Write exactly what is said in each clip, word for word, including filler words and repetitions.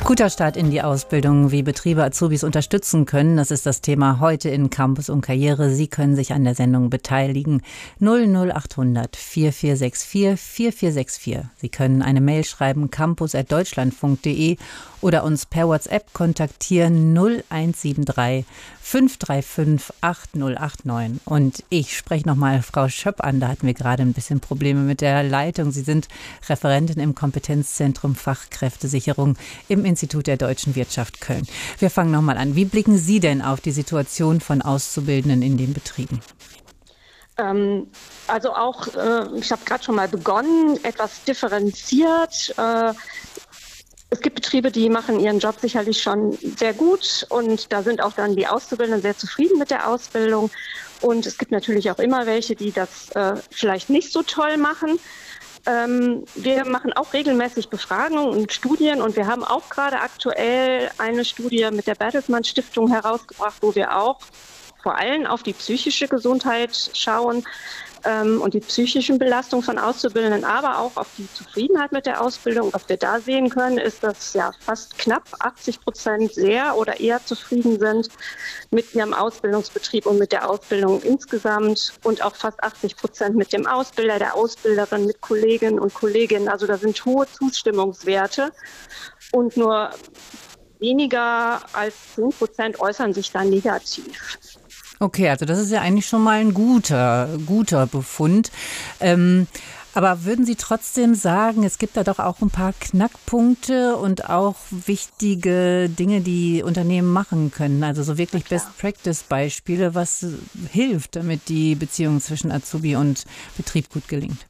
Guter Start in die Ausbildung, wie Betriebe Azubis unterstützen können, das ist das Thema heute in Campus und Karriere. Sie können sich an der Sendung beteiligen. null null achthundert vierundvierzig vier vierundvierzig vierundvierzig. Sie können eine Mail schreiben, campus at deutschland punkt de oder uns per WhatsApp kontaktieren null eins sieben drei fünf drei fünf acht null acht neun. Und ich spreche nochmal Frau Schöpp an, da hatten wir gerade ein bisschen Probleme mit der Leitung. Sie sind Referentin im Kompetenzzentrum Fachkräftesicherung im Institut der Deutschen Wirtschaft Köln. Wir fangen nochmal an. Wie blicken Sie denn auf die Situation von Auszubildenden in den Betrieben? Ähm, also auch, äh, ich habe gerade schon mal begonnen, etwas differenziert. Äh, Es gibt Betriebe, die machen ihren Job sicherlich schon sehr gut und da sind auch dann die Auszubildenden sehr zufrieden mit der Ausbildung. Und es gibt natürlich auch immer welche, die das äh, vielleicht nicht so toll machen. Ähm, wir machen auch regelmäßig Befragungen und Studien und wir haben auch gerade aktuell eine Studie mit der Bertelsmann Stiftung herausgebracht, wo wir auch vor allem auf die psychische Gesundheit schauen ähm, und die psychischen Belastungen von Auszubildenden, aber auch auf die Zufriedenheit mit der Ausbildung. Was wir da sehen können, ist, dass ja fast knapp achtzig Prozent sehr oder eher zufrieden sind mit ihrem Ausbildungsbetrieb und mit der Ausbildung insgesamt und auch fast achtzig Prozent mit dem Ausbilder, der Ausbilderin, mit Kolleginnen und Kolleginnen. Also da sind hohe Zustimmungswerte und nur weniger als zehn Prozent äußern sich dann negativ. Okay, also das ist ja eigentlich schon mal ein guter, guter Befund. Ähm, aber würden Sie trotzdem sagen, es gibt da doch auch ein paar Knackpunkte und auch wichtige Dinge, die Unternehmen machen können? Also so wirklich Best-Practice-Beispiele, was hilft, damit die Beziehung zwischen Azubi und Betrieb gut gelingt?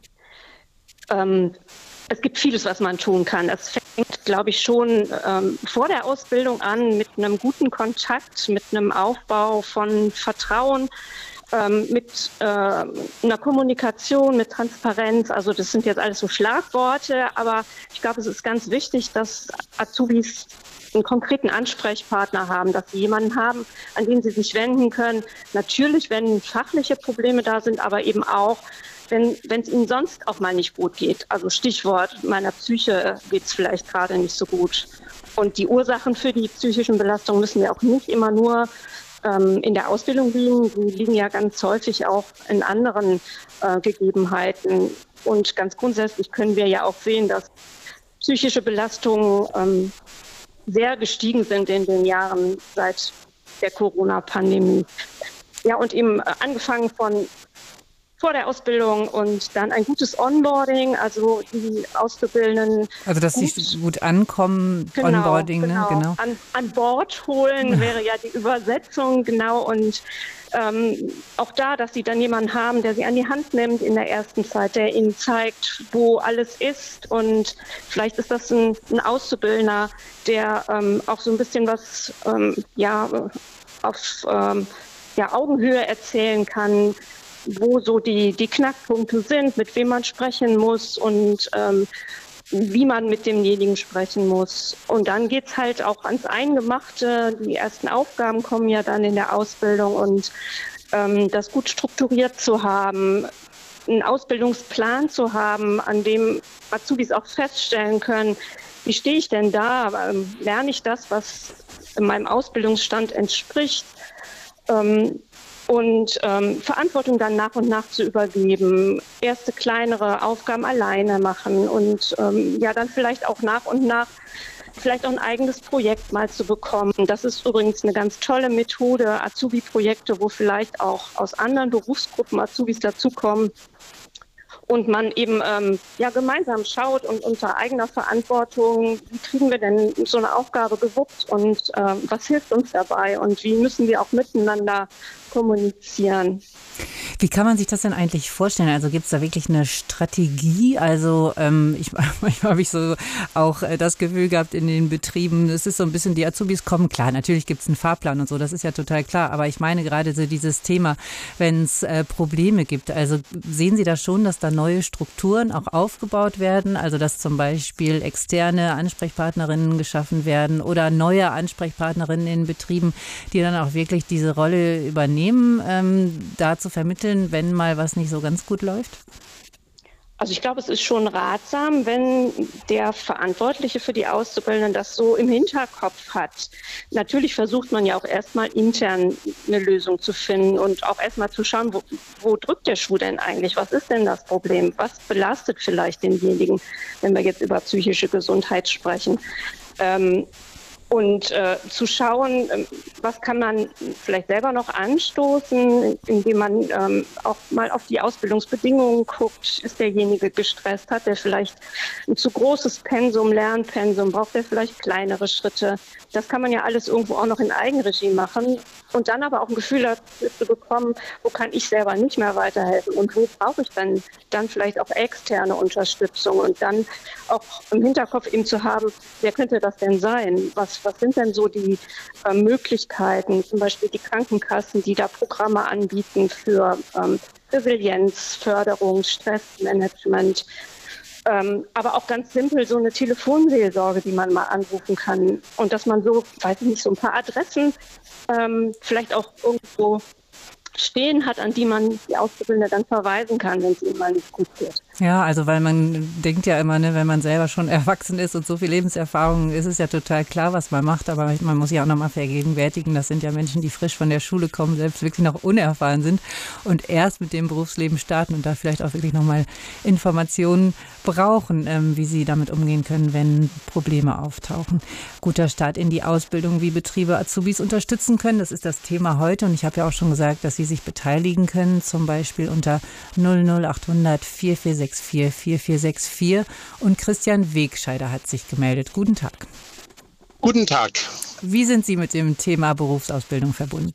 Ähm, es gibt vieles, was man tun kann. Es fängt, glaube ich, schon ähm, vor der Ausbildung an mit einem guten Kontakt, mit einem Aufbau von Vertrauen, ähm, mit äh, einer Kommunikation, mit Transparenz. Also das sind jetzt alles so Schlagworte, aber ich glaube, es ist ganz wichtig, dass Azubis einen konkreten Ansprechpartner haben, dass sie jemanden haben, an den sie sich wenden können. Natürlich, wenn fachliche Probleme da sind, aber eben auch, wenn wenn es ihnen sonst auch mal nicht gut geht. Also Stichwort, meiner Psyche geht es vielleicht gerade nicht so gut. Und die Ursachen für die psychischen Belastungen müssen ja auch nicht immer nur ähm, in der Ausbildung liegen. Die liegen ja ganz häufig auch in anderen äh, Gegebenheiten. Und ganz grundsätzlich können wir ja auch sehen, dass psychische Belastungen ähm, sehr gestiegen sind in den Jahren seit der Corona-Pandemie. Ja, und eben äh, angefangen von vor der Ausbildung und dann ein gutes Onboarding, also die Auszubildenden. Also, dass gut, sie gut ankommen, genau, Onboarding, genau, ne? Genau. An, an Bord holen wäre ja die Übersetzung, genau. Und ähm, auch da, dass sie dann jemanden haben, der sie an die Hand nimmt in der ersten Zeit, der ihnen zeigt, wo alles ist. Und vielleicht ist das ein, ein Auszubildender, der ähm, auch so ein bisschen was ähm, ja, auf ähm, ja, Augenhöhe erzählen kann, wo so die, die Knackpunkte sind, mit wem man sprechen muss und ähm, wie man mit demjenigen sprechen muss. Und dann geht's halt auch ans Eingemachte. Die ersten Aufgaben kommen ja dann in der Ausbildung und ähm, das gut strukturiert zu haben, einen Ausbildungsplan zu haben, an dem Azubis auch feststellen können, wie stehe ich denn da? Ähm, lerne ich das, was meinem Ausbildungsstand entspricht? Ähm, Und ähm, Verantwortung dann nach und nach zu übergeben, erste kleinere Aufgaben alleine machen und ähm, ja dann vielleicht auch nach und nach vielleicht auch ein eigenes Projekt mal zu bekommen. Das ist übrigens eine ganz tolle Methode, Azubi-Projekte, wo vielleicht auch aus anderen Berufsgruppen Azubis dazukommen und man eben ähm, ja gemeinsam schaut und unter eigener Verantwortung, wie kriegen wir denn so eine Aufgabe gewuppt und ähm, was hilft uns dabei und wie müssen wir auch miteinander kommunizieren. Wie kann man sich das denn eigentlich vorstellen? Also gibt es da wirklich eine Strategie? Also ähm, ich, manchmal habe ich so auch äh, das Gefühl gehabt in den Betrieben, es ist so ein bisschen, die Azubis kommen, klar, natürlich gibt es einen Fahrplan und so, das ist ja total klar, aber ich meine gerade so dieses Thema, wenn es äh, Probleme gibt, also sehen Sie da schon, dass da neue Strukturen auch aufgebaut werden, also dass zum Beispiel externe Ansprechpartnerinnen geschaffen werden oder neue Ansprechpartnerinnen in Betrieben, die dann auch wirklich diese Rolle übernehmen, ähm, da zu vermitteln, wenn mal was nicht so ganz gut läuft? Also ich glaube, es ist schon ratsam, wenn der Verantwortliche für die Auszubildenden das so im Hinterkopf hat. Natürlich versucht man ja auch erstmal intern eine Lösung zu finden und auch erstmal zu schauen, wo, wo drückt der Schuh denn eigentlich? Was ist denn das Problem? Was belastet vielleicht denjenigen, wenn wir jetzt über psychische Gesundheit sprechen? Ähm, Und äh, zu schauen, äh, was kann man vielleicht selber noch anstoßen, indem man ähm, auch mal auf die Ausbildungsbedingungen guckt. Ist derjenige gestresst? Hat der vielleicht ein zu großes Pensum, Lernpensum? Braucht der vielleicht kleinere Schritte? Das kann man ja alles irgendwo auch noch in Eigenregie machen. Und dann aber auch ein Gefühl dafür zu bekommen, wo kann ich selber nicht mehr weiterhelfen und wo brauche ich dann, dann vielleicht auch externe Unterstützung und dann auch im Hinterkopf eben zu haben, wer könnte das denn sein? Was, was sind denn so die äh, Möglichkeiten, zum Beispiel die Krankenkassen, die da Programme anbieten für ähm, Resilienz, Förderung, Stressmanagement, ähm, aber auch ganz simpel so eine Telefonseelsorge, die man mal anrufen kann und dass man so, weiß ich nicht, so ein paar Adressen ähm, vielleicht auch irgendwo stehen hat, an die man die Auszubildende dann verweisen kann, wenn es ihnen mal nicht gut geht. Ja, also weil man denkt ja immer, ne, wenn man selber schon erwachsen ist und so viel Lebenserfahrung, ist es ja total klar, was man macht, aber man muss ja auch nochmal vergegenwärtigen, das sind ja Menschen, die frisch von der Schule kommen, selbst wirklich noch unerfahren sind und erst mit dem Berufsleben starten und da vielleicht auch wirklich nochmal Informationen brauchen, ähm, wie sie damit umgehen können, wenn Probleme auftauchen. Guter Start in die Ausbildung, wie Betriebe Azubis unterstützen können, das ist das Thema heute und ich habe ja auch schon gesagt, dass sie sich beteiligen können, zum Beispiel unter null null achthundert vier vier sechs vier vier vier sechs vier und Christian Wegscheider hat sich gemeldet. Guten Tag. Guten Tag. Wie sind Sie mit dem Thema Berufsausbildung verbunden?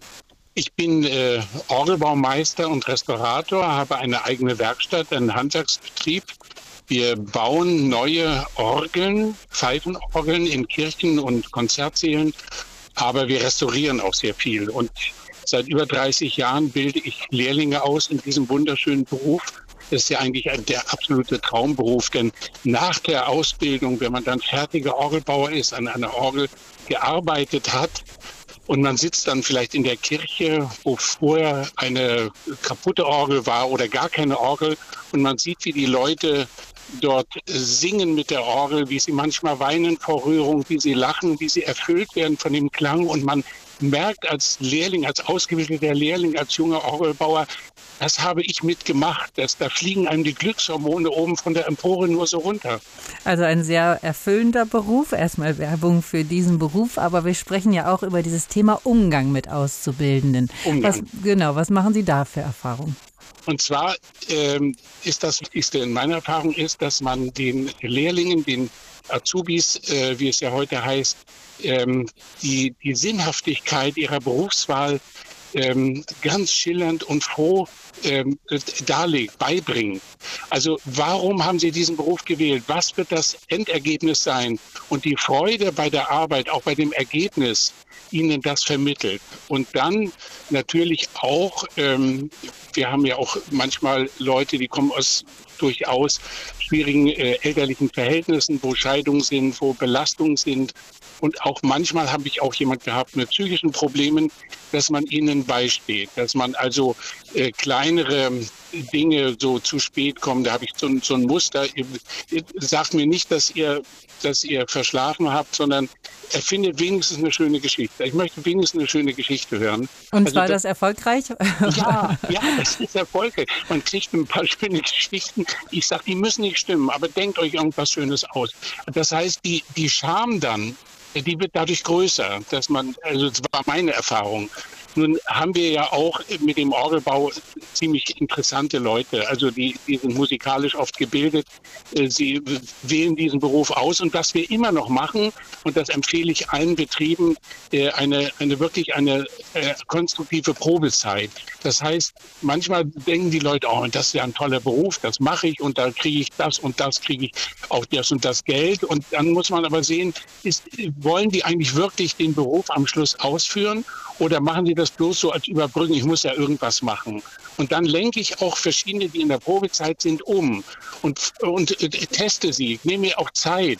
Ich bin äh, Orgelbaumeister und Restaurator, habe eine eigene Werkstatt, einen Handwerksbetrieb. Wir bauen neue Orgeln, Pfeifenorgeln in Kirchen und Konzertsälen, aber wir restaurieren auch sehr viel. Und seit über dreißig Jahren bilde ich Lehrlinge aus in diesem wunderschönen Beruf. Das ist ja eigentlich der absolute Traumberuf, denn nach der Ausbildung, wenn man dann fertiger Orgelbauer ist, an einer Orgel gearbeitet hat und man sitzt dann vielleicht in der Kirche, wo vorher eine kaputte Orgel war oder gar keine Orgel und man sieht, wie die Leute dort singen mit der Orgel, wie sie manchmal weinen vor Rührung, wie sie lachen, wie sie erfüllt werden von dem Klang und man merkt als Lehrling, als ausgebildeter Lehrling, als junger Orgelbauer, das habe ich mitgemacht. Das, da fliegen einem die Glückshormone oben von der Empore nur so runter. Also ein sehr erfüllender Beruf. Erstmal Werbung für diesen Beruf. Aber wir sprechen ja auch über dieses Thema Umgang mit Auszubildenden. Umgang. Was, genau, was machen Sie da für Erfahrungen? Und zwar ähm, ist das Wichtigste in meiner Erfahrung ist, dass man den Lehrlingen, den Azubis, äh, wie es ja heute heißt, ähm, die, die Sinnhaftigkeit ihrer Berufswahl ähm, ganz schillernd und froh ähm, darlegt, beibringt. Also warum haben Sie diesen Beruf gewählt? Was wird das Endergebnis sein? Und die Freude bei der Arbeit, auch bei dem Ergebnis, Ihnen das vermittelt. Und dann natürlich auch, ähm, wir haben ja auch manchmal Leute, die kommen aus durchaus schwierigen äh, elterlichen Verhältnissen, wo Scheidungen sind, wo Belastungen sind. Und auch manchmal habe ich auch jemand gehabt mit psychischen Problemen, dass man ihnen beisteht, dass man also äh, kleinere Dinge so zu spät kommen. Da habe ich so, so ein Muster. Ihr, ihr sagt mir nicht, dass ihr, dass ihr verschlafen habt, sondern erfindet wenigstens eine schöne Geschichte. Ich möchte wenigstens eine schöne Geschichte hören. Und also war das, das erfolgreich? Ja, ja, das ist erfolgreich. Man kriegt ein paar schöne Geschichten. Ich sage, die müssen nicht stimmen, aber denkt euch irgendwas Schönes aus. Das heißt, die, die Scham dann, die wird dadurch größer, dass man, also das war meine Erfahrung. Nun haben wir ja auch mit dem Orgelbau ziemlich interessante Leute, also die, die sind musikalisch oft gebildet, sie wählen diesen Beruf aus und was wir immer noch machen, und das empfehle ich allen Betrieben, eine, eine wirklich eine äh, konstruktive Probezeit. Das heißt, manchmal denken die Leute, oh, das ist ja ein toller Beruf, das mache ich und da kriege ich das und das, kriege ich auch das und das Geld, und dann muss man aber sehen, ist, wollen die eigentlich wirklich den Beruf am Schluss ausführen? Oder machen Sie das bloß so als Überbrücken, ich muss ja irgendwas machen. Und dann lenke ich auch verschiedene, die in der Probezeit sind, um und, und äh, teste sie. Ich nehme mir auch Zeit.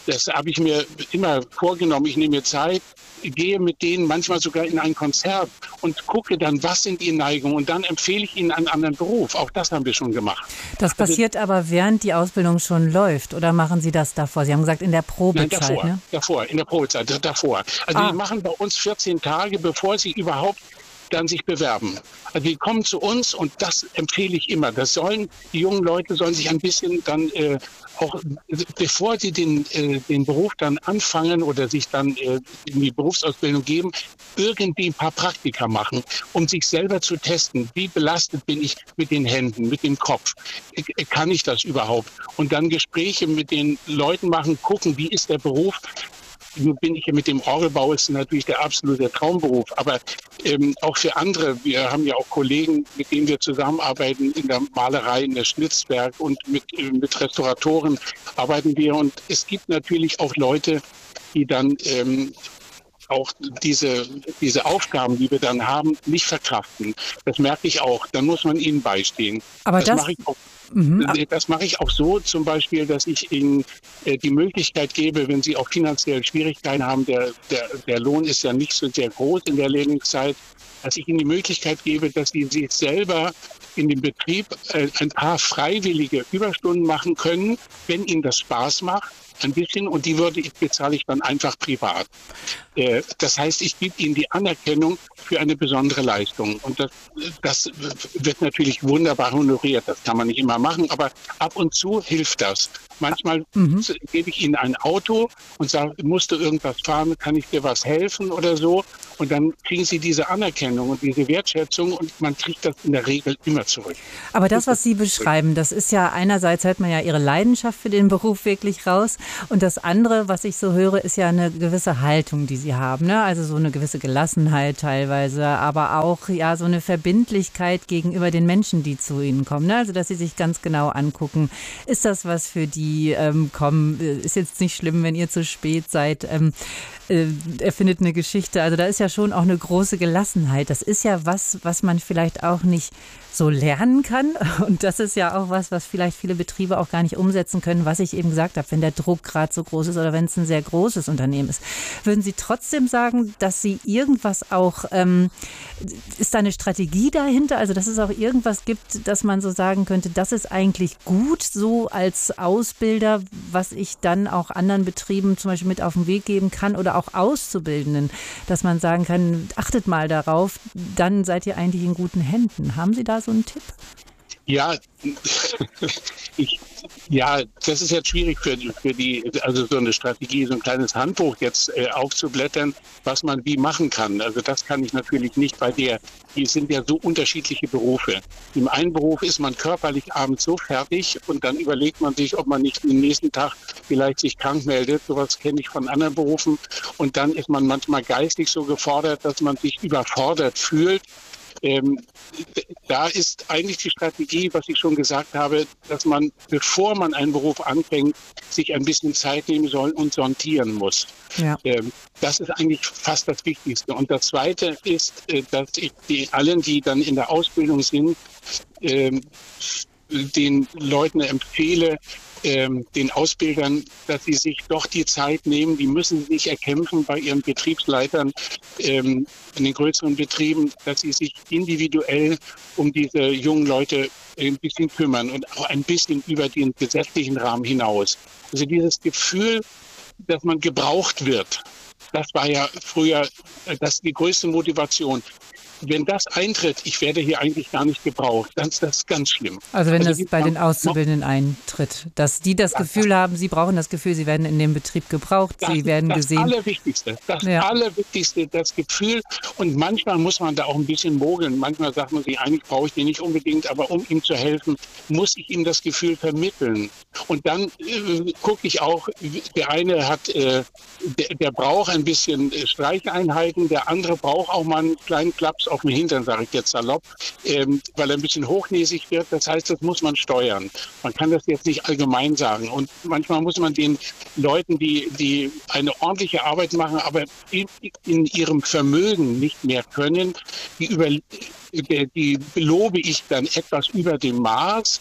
Das habe ich mir immer vorgenommen. Ich nehme mir Zeit, gehe mit denen manchmal sogar in ein Konzert und gucke dann, was sind die Neigungen, und dann empfehle ich ihnen einen anderen Beruf. Auch das haben wir schon gemacht. Das passiert also, aber während die Ausbildung schon läuft, oder machen Sie das davor? Sie haben gesagt, in der Probezeit, nein, davor, ne? Davor, in der Probezeit, davor. Also ah. die machen bei uns vierzehn Tage, bevor sie überhaupt dann sich bewerben. Also die kommen zu uns, und das empfehle ich immer. Das sollen, die jungen Leute sollen sich ein bisschen dann äh, auch, bevor sie den, äh, den Beruf dann anfangen oder sich dann äh, in die Berufsausbildung geben, irgendwie ein paar Praktika machen, um sich selber zu testen. Wie belastet bin ich mit den Händen, mit dem Kopf? Kann ich das überhaupt? Und dann Gespräche mit den Leuten machen, gucken, wie ist der Beruf? Nun bin ich ja mit dem Orgelbau, ist natürlich der absolute Traumberuf, aber ähm, auch für andere. Wir haben ja auch Kollegen, mit denen wir zusammenarbeiten in der Malerei, in der Schnitzwerk, und mit, äh, mit Restauratoren arbeiten wir. Und es gibt natürlich auch Leute, die dann ähm, auch diese, diese Aufgaben, die wir dann haben, nicht verkraften. Das merke ich auch. Dann muss man ihnen beistehen. Aber das, das mache ich auch. Mhm. Das mache ich auch so, zum Beispiel, dass ich Ihnen äh, die Möglichkeit gebe, wenn Sie auch finanziell Schwierigkeiten haben, der, der, der Lohn ist ja nicht so sehr groß in der Lehrlingszeit, dass ich Ihnen die Möglichkeit gebe, dass Sie sich selber in dem Betrieb äh, ein paar freiwillige Überstunden machen können, wenn Ihnen das Spaß macht, ein bisschen, und die würde ich, bezahle ich dann einfach privat. Äh, das heißt, ich gebe Ihnen die Anerkennung für eine besondere Leistung. Und das, das wird natürlich wunderbar honoriert. Das kann man nicht immer machen, aber ab und zu hilft das. Manchmal mhm. gebe ich Ihnen ein Auto und sage, musst du irgendwas fahren, kann ich dir was helfen oder so. Und dann kriegen Sie diese Anerkennung und diese Wertschätzung, und man kriegt das in der Regel immer zurück. Aber das, was Sie beschreiben, das ist ja, einerseits hört man ja Ihre Leidenschaft für den Beruf wirklich raus, und das andere, was ich so höre, ist ja eine gewisse Haltung, die Sie haben, ne? Also so eine gewisse Gelassenheit teilweise, aber auch ja so eine Verbindlichkeit gegenüber den Menschen, die zu Ihnen kommen, ne? Also dass Sie sich ganz genau angucken, ist das was für die ähm, kommen, ist jetzt nicht schlimm, wenn ihr zu spät seid, ähm, äh, er findet eine Geschichte, also da ist ja schon auch eine große Gelassenheit. Das ist ja was, was man vielleicht auch nicht so lernen kann, und das ist ja auch was, was vielleicht viele Betriebe auch gar nicht umsetzen können, was ich eben gesagt habe, wenn der Druck gerade so groß ist oder wenn es ein sehr großes Unternehmen ist. Würden Sie trotzdem sagen, dass Sie irgendwas auch, ähm, ist da eine Strategie dahinter, also dass es auch irgendwas gibt, dass man so sagen könnte, das ist eigentlich gut so als Ausbilder, was ich dann auch anderen Betrieben zum Beispiel mit auf den Weg geben kann, oder auch Auszubildenden, dass man sagen kann, achtet mal darauf, dann seid ihr eigentlich in guten Händen. Haben Sie da so einen Tipp? Ja, ich, ja, das ist jetzt schwierig für, für die, also so eine Strategie, so ein kleines Handbuch jetzt äh, aufzublättern, was man wie machen kann. Also das kann ich natürlich nicht, bei der, die sind ja so unterschiedliche Berufe. Im einen Beruf ist man körperlich abends so fertig, und dann überlegt man sich, ob man nicht den nächsten Tag vielleicht sich krank meldet. Sowas kenne ich von anderen Berufen. Und dann ist man manchmal geistig so gefordert, dass man sich überfordert fühlt. Ähm, da ist eigentlich die Strategie, was ich schon gesagt habe, dass man, bevor man einen Beruf anfängt, sich ein bisschen Zeit nehmen soll und sondieren muss. Ja. Ähm, das ist eigentlich fast das Wichtigste. Und das Zweite ist, äh, dass ich die, allen, die dann in der Ausbildung sind, ähm, den Leuten empfehle, ähm, den Ausbildern, dass sie sich doch die Zeit nehmen, die müssen sie nicht erkämpfen bei ihren Betriebsleitern ähm, in den größeren Betrieben, dass sie sich individuell um diese jungen Leute ein bisschen kümmern und auch ein bisschen über den gesetzlichen Rahmen hinaus. Also dieses Gefühl, dass man gebraucht wird, das war ja früher das die größte Motivation. Wenn das eintritt, ich werde hier eigentlich gar nicht gebraucht, dann ist das ganz schlimm. Also wenn also das bei den Auszubildenden eintritt, dass die das ja, Gefühl das, haben, sie brauchen das Gefühl, sie werden in dem Betrieb gebraucht, das, sie werden das gesehen. Das Allerwichtigste, das ja. Allerwichtigste, das Gefühl. Und manchmal muss man da auch ein bisschen mogeln. Manchmal sagt man sich, eigentlich brauche ich den nicht unbedingt, aber um ihm zu helfen, muss ich ihm das Gefühl vermitteln. Und dann äh, gucke ich auch, der eine hat, äh, der, der braucht ein bisschen Streicheinheiten, der andere braucht auch mal einen kleinen Klaps auf den Hintern, sage ich jetzt salopp, ähm, weil er ein bisschen hochnäsig wird. Das heißt, das muss man steuern. Man kann das jetzt nicht allgemein sagen. Und manchmal muss man den Leuten, die, die eine ordentliche Arbeit machen, aber in, in ihrem Vermögen nicht mehr können, die, über, die belobe ich dann etwas über dem Maß,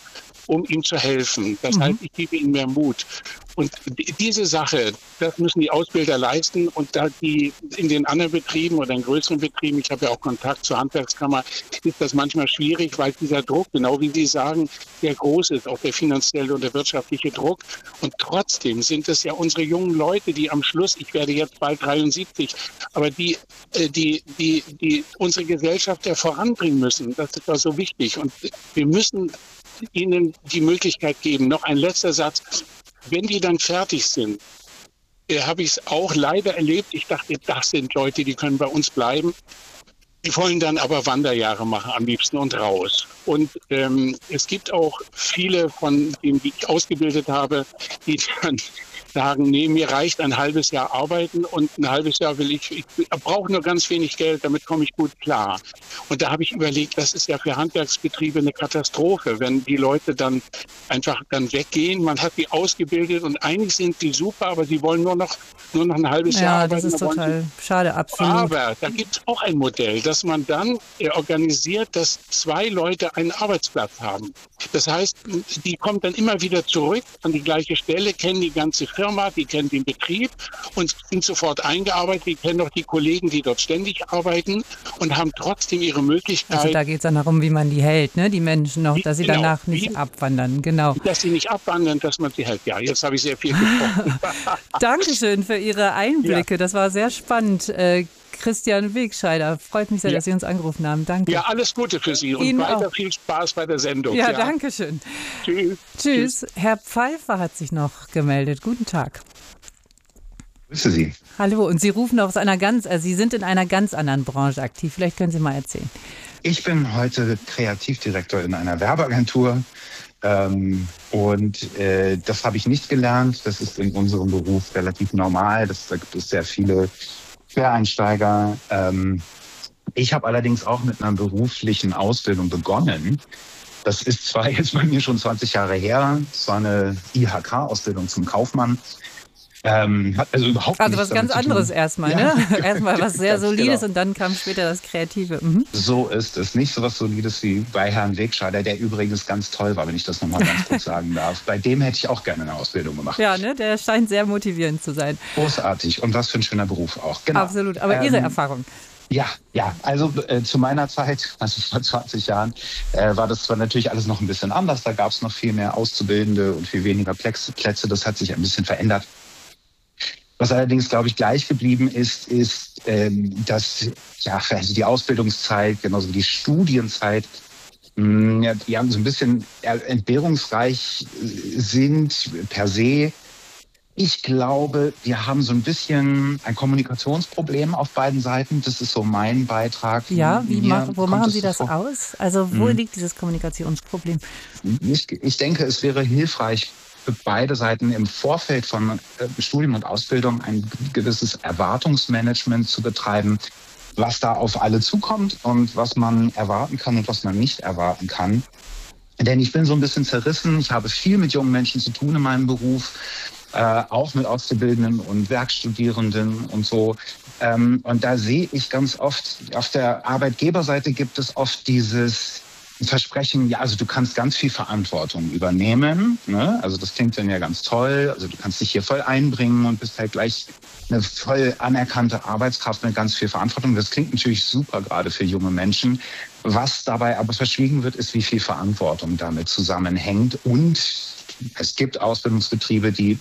um ihm zu helfen. Das Mhm. heißt, ich gebe ihnen mehr Mut. Und die- diese Sache, das müssen die Ausbilder leisten. Und da die in den anderen Betrieben oder in größeren Betrieben, ich habe ja auch Kontakt zur Handwerkskammer, ist das manchmal schwierig, weil dieser Druck, genau wie Sie sagen, sehr groß ist, auch der finanzielle und der wirtschaftliche Druck. Und trotzdem sind es ja unsere jungen Leute, die am Schluss, ich werde jetzt bald dreiundsiebzig, aber die, äh, die, die, die unsere Gesellschaft ja voranbringen müssen. Das ist doch so wichtig. Und wir müssen ihnen die Möglichkeit geben. Noch ein letzter Satz. Wenn die dann fertig sind, äh, habe ich es auch leider erlebt. Ich dachte, das sind Leute, die können bei uns bleiben. Die wollen dann aber Wanderjahre machen am liebsten und raus. Und ähm, es gibt auch viele von denen, die ich ausgebildet habe, die dann sagen, nee, mir reicht ein halbes Jahr arbeiten und ein halbes Jahr will ich, ich brauche nur ganz wenig Geld, damit komme ich gut klar. Und da habe ich überlegt, das ist ja für Handwerksbetriebe eine Katastrophe, wenn die Leute dann einfach dann weggehen. Man hat die ausgebildet und eigentlich sind die super, aber sie wollen nur noch, nur noch ein halbes Jahr Ja, arbeiten. das ist Da wollen sie- total schade, absolut. aber da gibt es auch ein Modell, dass man dann äh, organisiert, dass zwei Leute einen Arbeitsplatz haben. Das heißt, die kommen dann immer wieder zurück an die gleiche Stelle, kennen die ganze Firma, die kennen den Betrieb und sind sofort eingearbeitet. Die kennen auch die Kollegen, die dort ständig arbeiten und haben trotzdem ihre Möglichkeit, Also da geht es dann darum, wie man die hält, ne? Die Menschen noch, Wie- dass sie genau, danach nicht wie- abwandern. Genau. dass sie nicht abwandern, dass man sie hält. Ja, jetzt habe ich sehr viel gesprochen. Dankeschön für Ihre Einblicke. Das war sehr spannend. Äh, Christian Wegscheider, freut mich sehr, Ja. dass Sie uns angerufen haben. Danke. Ja, alles Gute für Sie und Ihnen weiter auch. viel Spaß bei der Sendung. Ja, danke schön. Tschüss. Tschüss. Herr Pfeiffer hat sich noch gemeldet. Guten Tag. Grüße Sie. Hallo. Und Sie rufen aus einer ganz, also Sie sind in einer ganz anderen Branche aktiv. Vielleicht können Sie mal erzählen. Ich bin heute Kreativdirektor in einer Werbeagentur. Ähm, und äh, das habe ich nicht gelernt. Das ist in unserem Beruf relativ normal. Das, da gibt es sehr viele Quereinsteiger. Ähm, ich habe allerdings auch mit einer beruflichen Ausbildung begonnen. Das ist zwar jetzt bei mir schon zwanzig Jahre her. Es war eine I H K-Ausbildung zum Kaufmann. Ähm, hat also überhaupt Also nichts was ganz damit zu tun. anderes erstmal, Ja. ne? Erstmal was sehr Ganz Solides genau. und dann kam später das Kreative. Mhm. So ist es. Nicht so was Solides wie bei Herrn Wegscheider, der übrigens ganz toll war, wenn ich das nochmal ganz kurz sagen darf. Bei dem hätte ich auch gerne eine Ausbildung gemacht. Ja, ne? Der scheint sehr motivierend zu sein. Großartig. Und was für ein schöner Beruf auch. Genau. Absolut. Aber Ihre Ähm, Erfahrung? Ja, ja. Also äh, zu meiner Zeit, also vor zwanzig Jahren, äh, war das zwar natürlich alles noch ein bisschen anders. Da gab es noch viel mehr Auszubildende und viel weniger Plex- Plätze. Das hat sich ein bisschen verändert. Was allerdings, glaube ich, gleich geblieben ist, ist, ähm, dass ja, also die Ausbildungszeit, genauso wie die Studienzeit, mh, ja, die haben so ein bisschen entbehrungsreich sind per se. Ich glaube, wir haben so ein bisschen ein Kommunikationsproblem auf beiden Seiten. Das ist so mein Beitrag. Ja, wie Mir mach, wo kommt machen es Sie so das vor. aus? Also wo Mhm. liegt dieses Kommunikationsproblem? Ich, ich denke, es wäre hilfreich für beide Seiten im Vorfeld von äh, Studium und Ausbildung ein gewisses Erwartungsmanagement zu betreiben, was da auf alle zukommt und was man erwarten kann und was man nicht erwarten kann. Denn ich bin so ein bisschen zerrissen. Ich habe viel mit jungen Menschen zu tun in meinem Beruf, äh, auch mit Auszubildenden und Werkstudierenden und so. Ähm, und da sehe ich ganz oft, auf der Arbeitgeberseite gibt es oft dieses Versprechen, ja, also du kannst ganz viel Verantwortung übernehmen. Ne? Also das klingt dann ja ganz toll. Also du kannst dich hier voll einbringen und bist halt gleich eine voll anerkannte Arbeitskraft mit ganz viel Verantwortung. Das klingt natürlich super, gerade für junge Menschen. Was dabei aber verschwiegen wird, ist, wie viel Verantwortung damit zusammenhängt. Und es gibt Ausbildungsbetriebe, die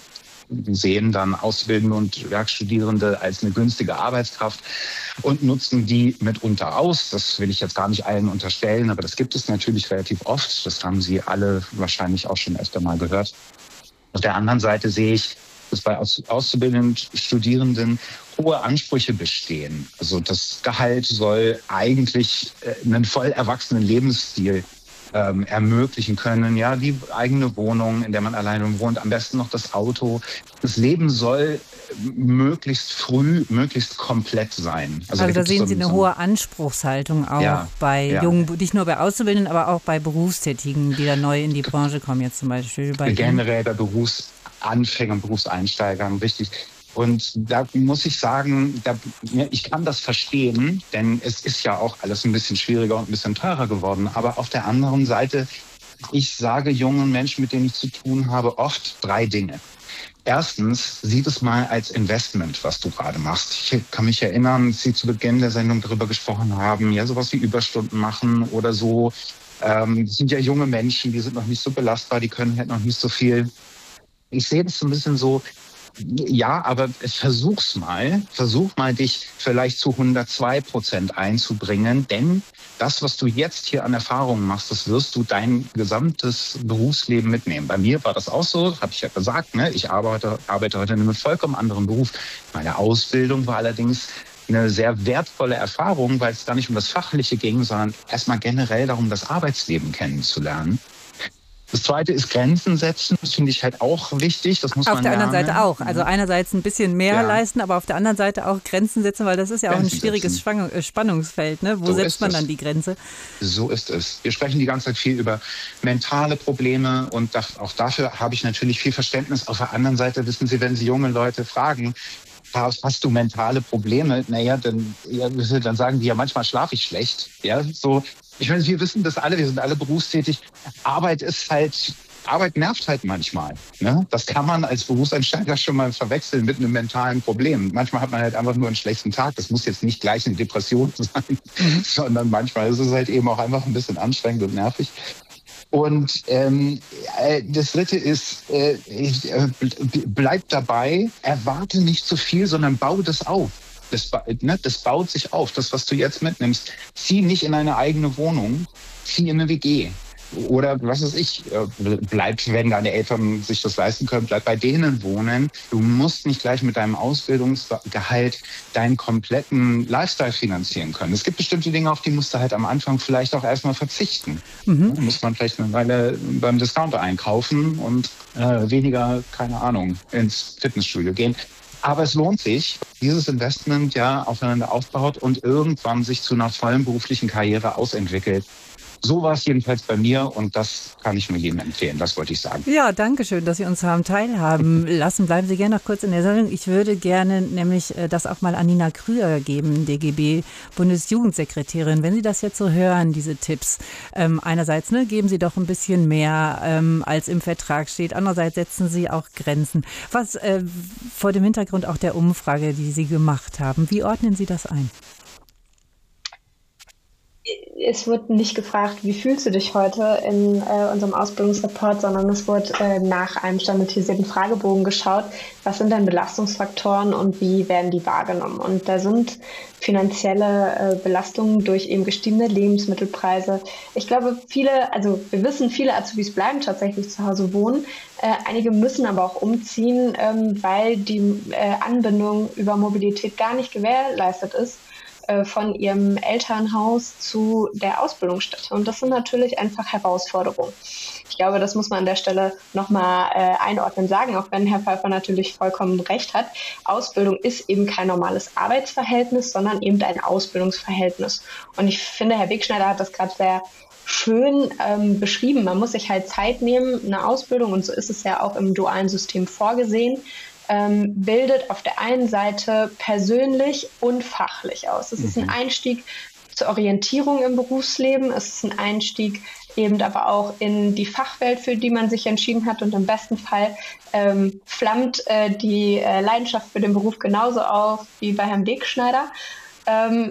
sehen dann Auszubildende und Werkstudierende als eine günstige Arbeitskraft und nutzen die mitunter aus. Das will ich jetzt gar nicht allen unterstellen, aber das gibt es natürlich relativ oft. Das haben Sie alle wahrscheinlich auch schon öfter mal gehört. Auf der anderen Seite sehe ich, dass bei Auszubildenden und Studierenden hohe Ansprüche bestehen. Also das Gehalt soll eigentlich einen voll erwachsenen Lebensstil Ähm, ermöglichen können, ja, die eigene Wohnung, in der man alleine wohnt, am besten noch das Auto. Das Leben soll möglichst früh, möglichst komplett sein. Also, da gibt es sehen so Sie ein- eine so ein- hohe Anspruchshaltung auch Ja, bei ja. jungen, nicht nur bei Auszubildenden, aber auch bei Berufstätigen, die da neu in die Branche kommen, jetzt zum Beispiel bei Ihnen. generell bei Berufsanfängern, Berufseinsteigern, richtig. Und da muss ich sagen, da, ja, ich kann das verstehen, denn es ist ja auch alles ein bisschen schwieriger und ein bisschen teurer geworden. Aber auf der anderen Seite Ich sage jungen Menschen, mit denen ich zu tun habe, oft drei Dinge. Erstens, sieh es mal als Investment, was du gerade machst. Ich kann mich erinnern, dass Sie zu Beginn der Sendung darüber gesprochen haben, ja, sowas wie Überstunden machen oder so. Ähm, das sind ja junge Menschen, die sind noch nicht so belastbar, die können halt noch nicht so viel. Ich sehe das so ein bisschen so, ja, aber versuch's mal. Versuch mal, dich vielleicht zu hundertzwei Prozent einzubringen, denn das, was du jetzt hier an Erfahrungen machst, das wirst du dein gesamtes Berufsleben mitnehmen. Bei mir war das auch so, habe ich ja gesagt, ne? Ich arbeite, arbeite heute in einem vollkommen anderen Beruf. Meine Ausbildung war allerdings eine sehr wertvolle Erfahrung, weil es da nicht um das Fachliche ging, sondern erstmal generell darum, das Arbeitsleben kennenzulernen. Das Zweite ist Grenzen setzen. Das finde ich halt auch wichtig. Das muss auf man der lernen. anderen Seite auch. Also einerseits ein bisschen mehr ja. leisten, aber auf der anderen Seite auch Grenzen setzen, weil das ist ja auch ein schwieriges Spannung, Spannungsfeld. Ne? Wo so setzt man dann die Grenze? So ist es. Wir sprechen die ganze Zeit viel über mentale Probleme und das, auch dafür habe ich natürlich viel Verständnis. Auf der anderen Seite wissen Sie, wenn Sie junge Leute fragen, hast du mentale Probleme? Naja, dann, ja, dann sagen die ja, manchmal schlafe ich schlecht. Ja, so. Ich meine, wir wissen das alle, wir sind alle berufstätig. Arbeit ist halt, Arbeit nervt halt manchmal. Ne? Das kann man als Berufseinsteiger schon mal verwechseln mit einem mentalen Problem. Manchmal hat man halt einfach nur einen schlechten Tag. Das muss jetzt nicht gleich eine Depression sein, mhm. sondern manchmal ist es halt eben auch einfach ein bisschen anstrengend und nervig. Und ähm, das Dritte ist, äh, bleib dabei, erwarte nicht zu viel, sondern baue das auf. Das, ne, das baut sich auf. Das, was du jetzt mitnimmst, zieh nicht in eine eigene Wohnung, zieh in eine W G. Oder was weiß ich, bleib, wenn deine Eltern sich das leisten können, bleib bei denen wohnen. Du musst nicht gleich mit deinem Ausbildungsgehalt deinen kompletten Lifestyle finanzieren können. Es gibt bestimmte Dinge, auf die musst du halt am Anfang vielleicht auch erstmal verzichten. Mhm. Da muss man vielleicht eine Weile beim Discounter einkaufen und äh, weniger, keine Ahnung, ins Fitnessstudio gehen. Aber es lohnt sich, dieses Investment ja aufeinander aufbaut und irgendwann sich zu einer vollen beruflichen Karriere ausentwickelt. So war es jedenfalls bei mir und das kann ich nur jedem empfehlen, das wollte ich sagen. Ja, danke schön, dass Sie uns haben teilhaben lassen. Bleiben Sie gerne noch kurz in der Sendung. Ich würde gerne nämlich das auch mal an Nina Krüger geben, D G B-Bundesjugendsekretärin. Wenn Sie das jetzt so hören, diese Tipps, ähm, einerseits ne, geben Sie doch ein bisschen mehr, ähm, als im Vertrag steht. Andererseits setzen Sie auch Grenzen. Was äh, vor dem Hintergrund auch der Umfrage, die Sie gemacht haben, wie ordnen Sie das ein? Es wird nicht gefragt, wie fühlst du dich heute in äh, unserem Ausbildungsreport, sondern es wird äh, nach einem standardisierten Fragebogen geschaut, was sind denn Belastungsfaktoren und wie werden die wahrgenommen. Und da sind finanzielle äh, Belastungen durch eben gestiegene Lebensmittelpreise. Ich glaube, viele, also wir wissen, viele Azubis bleiben tatsächlich zu Hause wohnen. Äh, einige müssen aber auch umziehen, ähm, weil die äh, Anbindung über Mobilität gar nicht gewährleistet ist, von ihrem Elternhaus zu der Ausbildungsstätte. Und das sind natürlich einfach Herausforderungen. Ich glaube, das muss man an der Stelle nochmal äh, einordnen sagen, auch wenn Herr Pfeiffer natürlich vollkommen recht hat. Ausbildung ist eben kein normales Arbeitsverhältnis, sondern eben ein Ausbildungsverhältnis. Und ich finde, Herr Wegschneider hat das gerade sehr schön ähm, beschrieben. Man muss sich halt Zeit nehmen, eine Ausbildung, und so ist es ja auch im dualen System vorgesehen, Ähm, bildet auf der einen Seite persönlich und fachlich aus. Es mhm. ist ein Einstieg zur Orientierung im Berufsleben, es ist ein Einstieg eben aber auch in die Fachwelt, für die man sich entschieden hat, und im besten Fall ähm, flammt äh, die äh, Leidenschaft für den Beruf genauso auf wie bei Herrn Wegschneider. Ähm,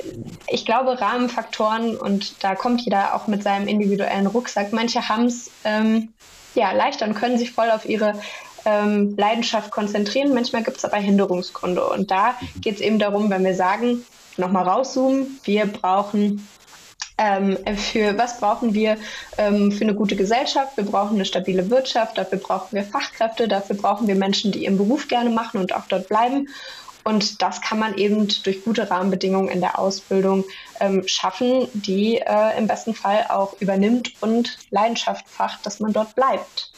ich glaube, Rahmenfaktoren, und da kommt jeder auch mit seinem individuellen Rucksack, manche haben es ähm, ja, leichter und können sich voll auf ihre Ähm, Leidenschaft konzentrieren. Manchmal gibt es aber Hinderungsgründe. Und da geht es eben darum, wenn wir sagen, nochmal rauszoomen, wir brauchen ähm, für, was brauchen wir ähm, für eine gute Gesellschaft? Wir brauchen eine stabile Wirtschaft, dafür brauchen wir Fachkräfte, dafür brauchen wir Menschen, die ihren Beruf gerne machen und auch dort bleiben. Und das kann man eben durch gute Rahmenbedingungen in der Ausbildung ähm, schaffen, die äh, im besten Fall auch übernimmt und Leidenschaft facht, dass man dort bleibt.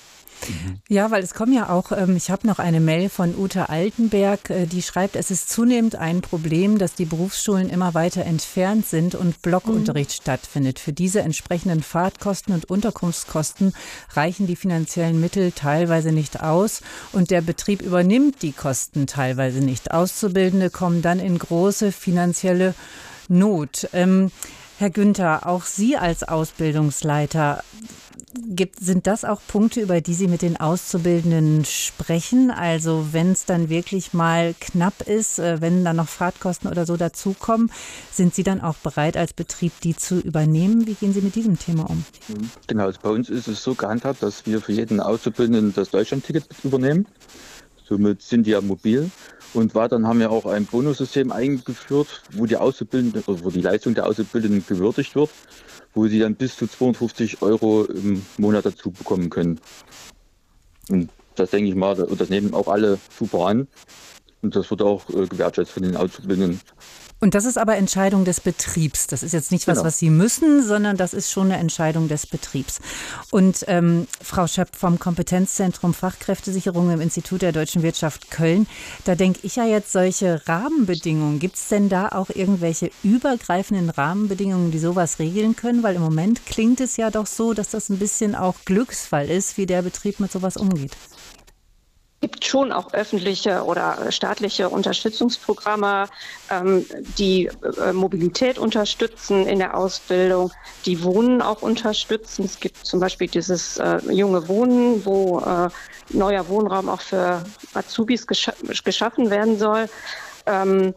Ja, weil es kommen ja auch, ähm, ich habe noch eine Mail von Ute Altenberg, äh, die schreibt, es ist zunehmend ein Problem, dass die Berufsschulen immer weiter entfernt sind und Blockunterricht mhm. stattfindet. Für diese entsprechenden Fahrtkosten und Unterkunftskosten reichen die finanziellen Mittel teilweise nicht aus und der Betrieb übernimmt die Kosten teilweise nicht. Auszubildende kommen dann in große finanzielle Not. Ähm, Herr Günther, auch Sie als Ausbildungsleiter, Gibt, sind das auch Punkte, über die Sie mit den Auszubildenden sprechen? Also wenn es dann wirklich mal knapp ist, wenn dann noch Fahrtkosten oder so dazukommen, sind Sie dann auch bereit, als Betrieb die zu übernehmen? Wie gehen Sie mit diesem Thema um? Genau, also bei uns ist es so gehandhabt, dass wir für jeden Auszubildenden das Deutschlandticket übernehmen. Somit sind die ja mobil. Und weiterhin haben wir auch ein Bonussystem eingeführt, wo die Auszubildenden, oder wo die Leistung der Auszubildenden gewürdigt wird, wo sie dann bis zu zweihundertfünfzig Euro im Monat dazu bekommen können. Und das denke ich mal, und das nehmen auch alle super an. Und das wird auch äh, gewertschätzt von den Auszubildenden. Und das ist aber Entscheidung des Betriebs. Das ist jetzt nicht was, Genau. was Sie müssen, sondern das ist schon eine Entscheidung des Betriebs. Und ähm, Frau Schöpp vom Kompetenzzentrum Fachkräftesicherung im Institut der Deutschen Wirtschaft Köln, da denke ich ja jetzt solche Rahmenbedingungen. Gibt es denn da auch irgendwelche übergreifenden Rahmenbedingungen, die sowas regeln können? Weil im Moment klingt es ja doch so, dass das ein bisschen auch Glücksfall ist, wie der Betrieb mit sowas umgeht. Es gibt schon auch öffentliche oder staatliche Unterstützungsprogramme, ähm, die äh, Mobilität unterstützen in der Ausbildung, die Wohnen auch unterstützen. Es gibt zum Beispiel dieses äh, junge Wohnen, wo äh, neuer Wohnraum auch für Azubis gescha- geschaffen werden soll. Ähm,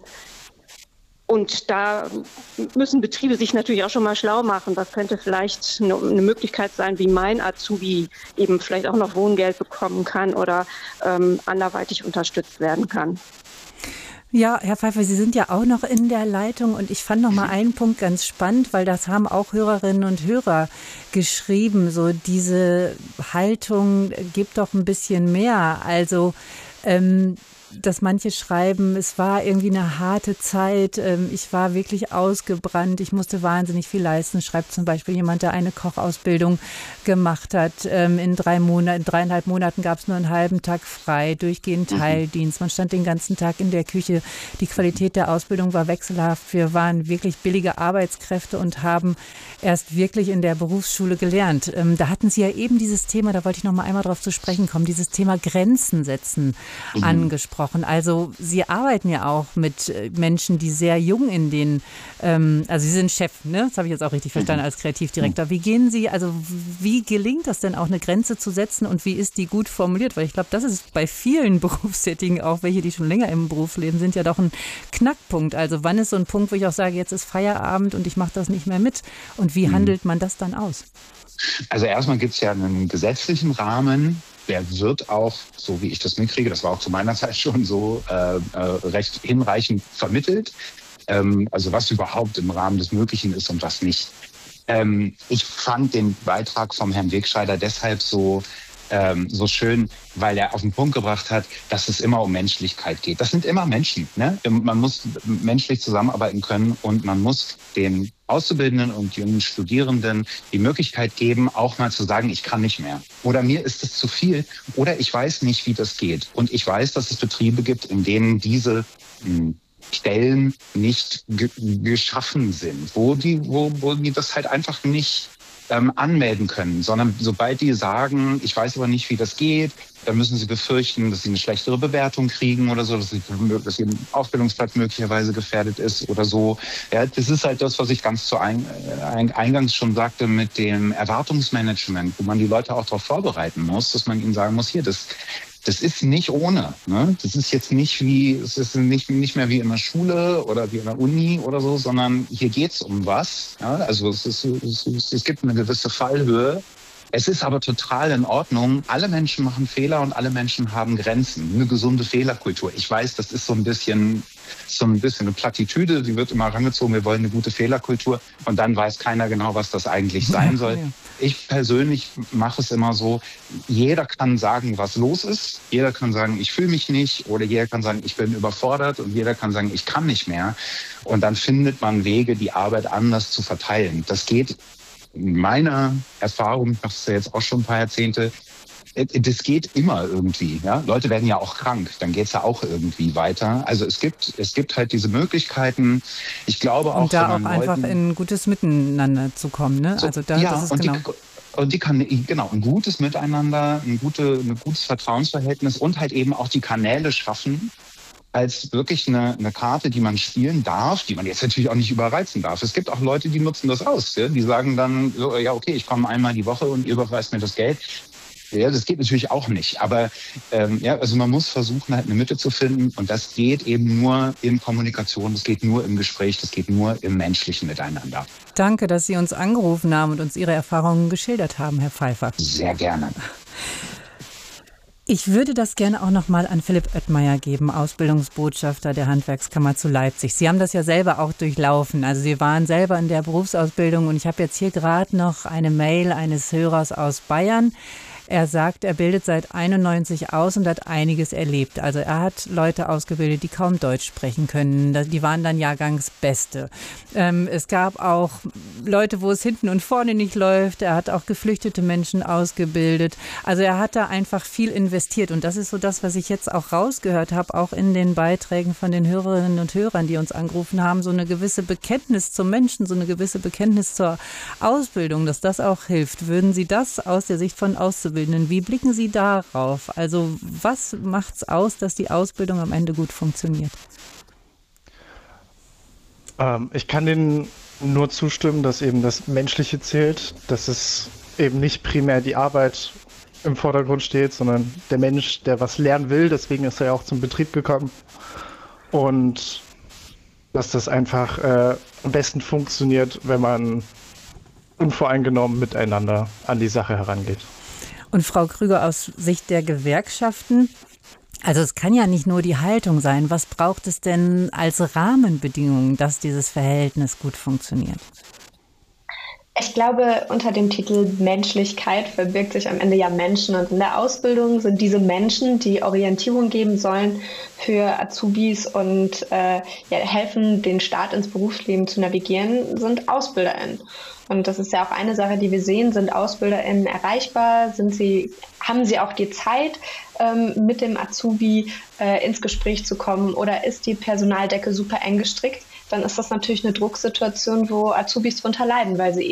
Und da müssen Betriebe sich natürlich auch schon mal schlau machen. Was könnte vielleicht eine, eine Möglichkeit sein, wie mein Azubi eben vielleicht auch noch Wohngeld bekommen kann oder ähm, anderweitig unterstützt werden kann. Ja, Herr Pfeiffer, Sie sind ja auch noch in der Leitung und ich fand noch mal einen Punkt ganz spannend, weil das haben auch Hörerinnen und Hörer geschrieben, so diese Haltung gibt doch ein bisschen mehr. Also ähm, dass manche schreiben, es war irgendwie eine harte Zeit, ich war wirklich ausgebrannt, ich musste wahnsinnig viel leisten, schreibt zum Beispiel jemand, der eine Kochausbildung gemacht hat. In drei Monaten, in dreieinhalb Monaten gab es nur einen halben Tag frei, durchgehend Teildienst, man stand den ganzen Tag in der Küche, die Qualität der Ausbildung war wechselhaft, wir waren wirklich billige Arbeitskräfte und haben erst wirklich in der Berufsschule gelernt. Da hatten Sie ja eben dieses Thema, da wollte ich noch mal einmal drauf zu sprechen kommen, dieses Thema Grenzen setzen mhm. angesprochen. Also Sie arbeiten ja auch mit Menschen, die sehr jung in den, ähm, also Sie sind Chef, ne? Das habe ich jetzt auch richtig verstanden als Kreativdirektor. Wie gehen Sie, also wie gelingt das denn auch, eine Grenze zu setzen und wie ist die gut formuliert? Weil ich glaube, das ist bei vielen Berufstätigen, auch welche, die schon länger im Beruf leben, sind ja doch ein Knackpunkt. Also wann ist so ein Punkt, wo ich auch sage, jetzt ist Feierabend und ich mache das nicht mehr mit? Und wie handelt man das dann aus? Also erstmal gibt es ja einen gesetzlichen Rahmen. Der wird auch, so wie ich das mitkriege, das war auch zu meiner Zeit schon so, äh, äh, recht hinreichend vermittelt. Ähm, also was überhaupt im Rahmen des Möglichen ist und was nicht. Ähm, ich fand den Beitrag vom Herrn Wegscheider deshalb so, ähm, so schön, weil er auf den Punkt gebracht hat, dass es immer um Menschlichkeit geht. Das sind immer Menschen, ne? Man muss menschlich zusammenarbeiten können und man muss den Auszubildenden und jungen Studierenden die Möglichkeit geben, auch mal zu sagen, ich kann nicht mehr. Oder mir ist es zu viel. Oder ich weiß nicht, wie das geht. Und ich weiß, dass es Betriebe gibt, in denen diese mh, Stellen nicht ge- geschaffen sind, wo die, wo, wo die das halt einfach nicht ähm, anmelden können, sondern sobald die sagen, ich weiß aber nicht, wie das geht, dann müssen sie befürchten, dass sie eine schlechtere Bewertung kriegen oder so, dass, sie, dass ihr Ausbildungsplatz möglicherweise gefährdet ist oder so. Ja, das ist halt das, was ich ganz zu ein, ein, eingangs schon sagte mit dem Erwartungsmanagement, wo man die Leute auch darauf vorbereiten muss, dass man ihnen sagen muss, hier, das Das ist nicht ohne. Ne? Das ist jetzt nicht wie, es ist nicht, nicht mehr wie in der Schule oder wie in der Uni oder so, sondern hier geht's um was. Ja? Also es, ist, es, ist, es gibt eine gewisse Fallhöhe. Es ist aber total in Ordnung. Alle Menschen machen Fehler und alle Menschen haben Grenzen. Eine gesunde Fehlerkultur. Ich weiß, das ist so ein bisschen, so ein bisschen eine Plattitüde. Die wird immer herangezogen. Wir wollen eine gute Fehlerkultur. Und dann weiß keiner genau, was das eigentlich sein soll. Ich persönlich mache es immer so, jeder kann sagen, was los ist. Jeder kann sagen, ich fühle mich nicht. Oder jeder kann sagen, ich bin überfordert. Und jeder kann sagen, ich kann nicht mehr. Und dann findet man Wege, die Arbeit anders zu verteilen. Das geht in meiner Erfahrung, ich mache es ja jetzt auch schon ein paar Jahrzehnte, das geht immer irgendwie. Ja? Leute werden ja auch krank, dann geht es ja auch irgendwie weiter. Also es gibt, es gibt halt diese Möglichkeiten. Ich glaube auch, und da auch Leuten, einfach in ein gutes Miteinander zu kommen. Ne? So, also da, ja, das ist und genau. Die, und die kann, genau, ein gutes Miteinander, ein, gute, ein gutes Vertrauensverhältnis und halt eben auch die Kanäle schaffen, als wirklich eine, eine Karte, die man spielen darf, die man jetzt natürlich auch nicht überreizen darf. Es gibt auch Leute, die nutzen das aus. Ja? Die sagen dann, so, ja okay, ich komme einmal die Woche und ihr überweist mir das Geld. Ja, das geht natürlich auch nicht. Aber ähm, ja, also man muss versuchen, halt eine Mitte zu finden. Und das geht eben nur in Kommunikation, das geht nur im Gespräch, das geht nur im menschlichen Miteinander. Danke, dass Sie uns angerufen haben und uns Ihre Erfahrungen geschildert haben, Herr Pfeiffer. Sehr gerne. Ich würde das gerne auch noch mal an Philipp Oettmeier geben, Ausbildungsbotschafter der Handwerkskammer zu Leipzig. Sie haben das ja selber auch durchlaufen. Also Sie waren selber in der Berufsausbildung und ich habe jetzt hier gerade noch eine Mail eines Hörers aus Bayern. Er sagt, er bildet seit einundneunzig aus und hat einiges erlebt. Also er hat Leute ausgebildet, die kaum Deutsch sprechen können. Die waren dann Jahrgangsbeste. Ähm, es gab auch Leute, wo es hinten und vorne nicht läuft. Er hat auch geflüchtete Menschen ausgebildet. Also er hat da einfach viel investiert. Und das ist so das, was ich jetzt auch rausgehört habe, auch in den Beiträgen von den Hörerinnen und Hörern, die uns angerufen haben. So eine gewisse Bekenntnis zum Menschen, so eine gewisse Bekenntnis zur Ausbildung, dass das auch hilft. Würden Sie das aus der Sicht von Auszubildenden, wie blicken Sie darauf? Also was macht es aus, dass die Ausbildung am Ende gut funktioniert? Ähm, ich kann Ihnen nur zustimmen, dass eben das Menschliche zählt, dass es eben nicht primär die Arbeit im Vordergrund steht, sondern der Mensch, der was lernen will. Deswegen ist er ja auch zum Betrieb gekommen. Und dass das einfach äh, am besten funktioniert, wenn man unvoreingenommen miteinander an die Sache herangeht. Und Frau Krüger, aus Sicht der Gewerkschaften, also es kann ja nicht nur die Haltung sein. Was braucht es denn als Rahmenbedingungen, dass dieses Verhältnis gut funktioniert? Ich glaube, unter dem Titel Menschlichkeit verbirgt sich am Ende ja Menschen. Und in der Ausbildung sind diese Menschen, die Orientierung geben sollen für Azubis und äh, ja, helfen, den Start ins Berufsleben zu navigieren, sind AusbilderInnen. Und das ist ja auch eine Sache, die wir sehen. Sind AusbilderInnen erreichbar? Sind sie, haben sie auch die Zeit, ähm, mit dem Azubi äh, ins Gespräch zu kommen? Oder ist die Personaldecke super eng gestrickt? Dann ist das natürlich eine Drucksituation, wo Azubis drunter leiden, weil sie